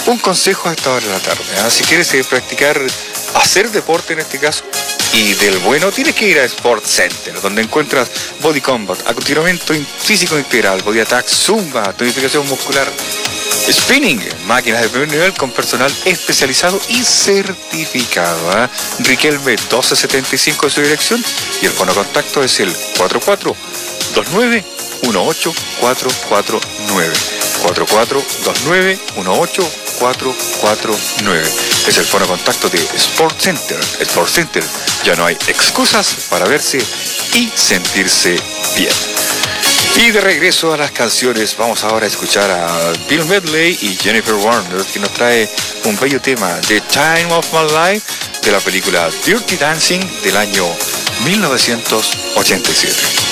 Un consejo a esta hora de la tarde, ¿eh? Si quieres practicar, hacer deporte en este caso, y del bueno, tienes que ir a Sport Center, donde encuentras Body Combat, acondicionamiento físico integral, Body Attack, Zumba, tonificación muscular, spinning, máquinas de primer nivel con personal especializado y certificado, ¿eh? Riquelme 1275 de su dirección, y el fono contacto es el 4429-18449. 4429-18449. Es el fono contacto de Sport Center. Sport Center, ya no hay excusas para verse y sentirse bien. Y de regreso a las canciones, vamos ahora a escuchar a Bill Medley y Jennifer Warner, que nos trae un bello tema, The Time of My Life, de la película Dirty Dancing del año 1987.